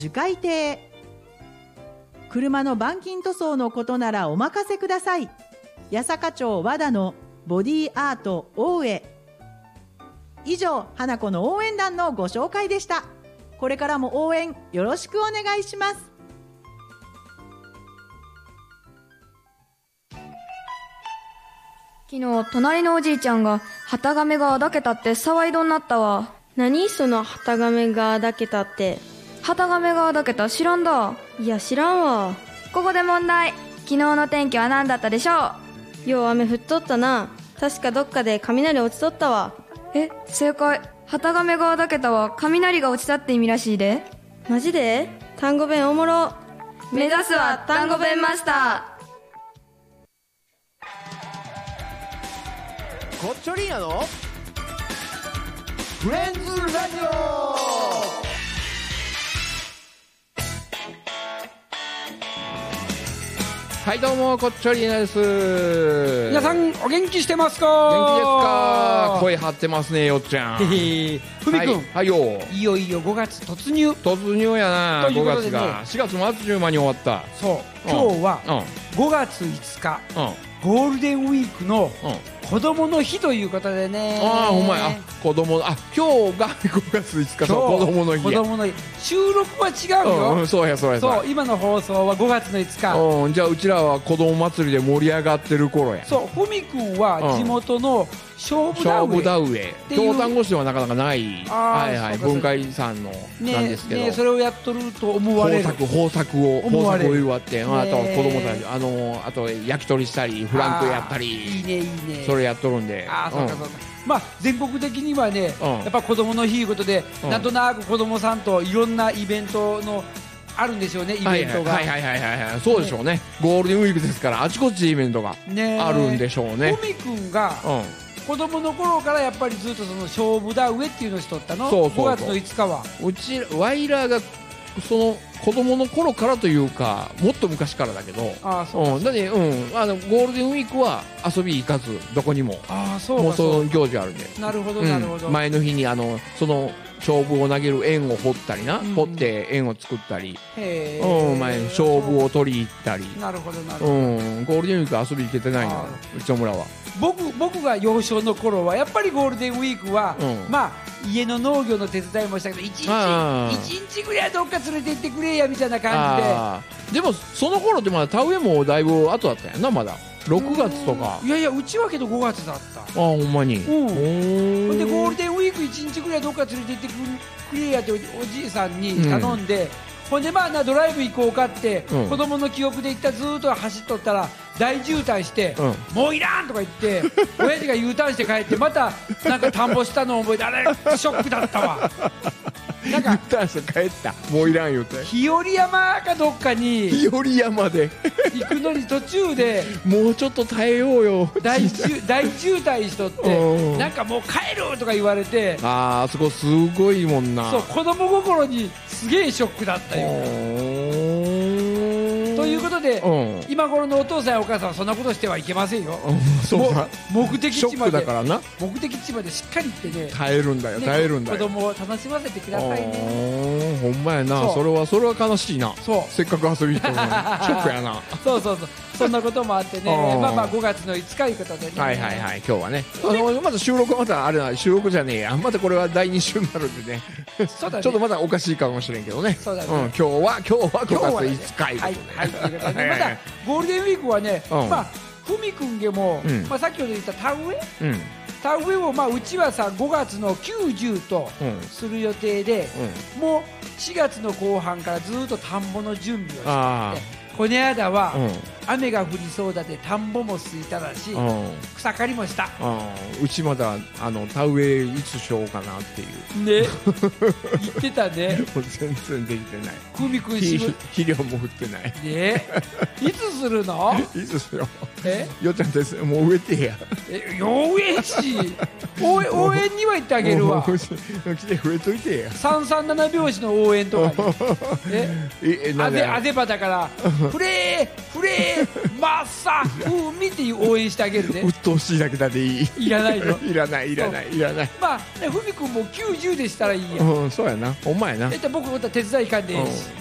樹海亭。車の板金塗装のことならお任せください。八坂町和田のボディアート大江。以上、花子の応援団のご紹介でした。これからも応援よろしくお願いします。 昨日隣のおじいちゃんが旗亀がだけたって騒いどんなったわ。 何その旗亀がだけたって。 旗亀がだけた知らんだ。 いや知らんわ。 ここで問題。昨日の天気は何だったでしょう。よう雨降っとったな。確かどっかで雷落ちとったわ。 正解。旗亀がだけたは雷が落ちたって意味らしいで。 マジで？単語弁おもろ。 目指すは単語弁マスター。 コッチョリーナのフレンズラジオ。 はい、どうもコッチョリーナです。 皆さんお元気してますか？ 元気ですか？声張ってますね、よっちゃん。 ふみくん、 はいよ。 いよいよ5月突入やな。5 ということでね、 月が4月末中間に終わった。 そう、今日は5月5日、ゴールデンウィークの子供の日ということでね。 ほんまや。今日が5月5日、そう、子供の日。 子供の日。収録は違うよ。 そうや。 そう、今の放送は5月の5 日。じゃあうちらは子供祭りで盛り上がってる頃や。 そう、ふみくんは地元の勝負田植え。 京丹後市はなかなかない。文化遺産のなんですけど。 それをやっとると思われる。 豊作を祝って、あとは子供たち、あと焼き鳥したり、フランクやったり。 いいね。 それやっとるんで。 そうか。まあ全国的にはね、やっぱ子供の日いうことで、なんとなく子供さんといろんなイベントのあるんでしょうね、イベントが。 そうでしょうね。ゴールデンウィークですからあちこちイベントがあるんでしょうね。 ふみくんが子供の頃からやっぱりずっとその勝負田植えっていうのをしとったの。5月の5日はワイラーがその子供の頃からというかもっと昔からだけど、だってゴールデンウィークは遊び行かずどこにももうその行事あるんで。 なるほど。 前の日にその勝負を投げる円を掘ったりな、掘って円を作ったり、勝負を取り入ったり。 なるほど。 ゴールデンウィーク遊び行けてないの、うちの村は。 僕が幼少の頃はやっぱりゴールデンウィークは、まあ家の農業の手伝いもしたけど一日ぐらいどっか連れて行ってくれやみたいな感じで。でもその頃ってまだ田植えもだいぶ後だったんやな。まだ6月とか。 いやうちはけど5月だった。 ほんまに。 でゴールデンウィーク1日ぐらいどっか連れて行ってくれやっておじいさんに頼んで、ほんでドライブ行こうかって、子供の記憶で行ったずーっと走っとったら大渋滞して、もういらんとか言って親父が U ターンして帰ってまたなんか田んぼしたのを覚えて、あれショックだったわ。 なんか U ターンして帰った。もういらん言うて日和山かどっかに日和山で行くのに途中でもうちょっと耐えようよ大渋滞しとってなんかもう帰るとか言われて、 あそこすごいもんな。 そう子供心にすげえショックだったよ。ということで、今頃のお父さんやお母さんはそんなことしてはいけませんよ。目的地までしっかり行ってね、 耐えるんだよ。 子供を楽しませてくださいね。 ほんまやな。それは悲しいな。せっかく遊びに行ったのにショックやな。 そうそんなこともあってね。まあ5月の5日いうことでね。 今日はね、まず収録はまたあれな、収録じゃねえや、またこれは第2週になるんでね。ちょっとまだおかしいかもしれんけどね。今日は5月5日いうことで、 またゴールデンウィークはね、ふみくんげもさっきほど言った田植えをうちはさ5月の90とする予定で、もう4月の後半からずっと田んぼの準備をしてて、この間は雨が降りそうだで田んぼもすいただし、草刈りもした。 うちまだ田植えいつしようかなっていうね言ってたね。 もう全然できてない。 ふみくん肥料も降ってないね。いつするの？ いつしよう。よっちゃんですもう植えてや。 応援し応援には行ってあげるわ。 来て植えといてや。 337拍子の応援とかにあぜばだからフレーマッサ風味っていう応援してあげるね。 鬱陶しいだけだでいい。 いらないの。 いらないいらないいらない。 まあね、ふみくんも90でしたらいいや。 うん、そうやな。お前な。 僕また手伝いかんでええし。